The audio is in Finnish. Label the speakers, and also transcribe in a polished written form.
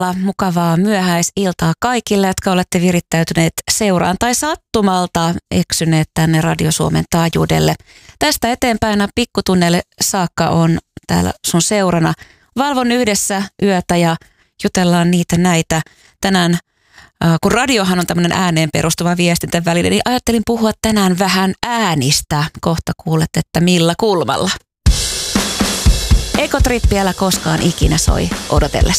Speaker 1: Mukavaa myöhäisiltaa kaikille, jotka olette virittäytyneet seuraan tai sattumalta eksyneet tänne Radio Suomen taajuudelle. Tästä eteenpäin pikkutunnelle saakka on täällä sun seurana. Valvon yhdessä yötä ja jutellaan niitä näitä. Tänään, kun radiohan on tämmöinen ääneen perustuva viestintäväline, niin ajattelin puhua tänään vähän äänistä. Kohta kuulet, että millä kulmalla. Ekotrippi älä koskaan ikinä soi odotellessa.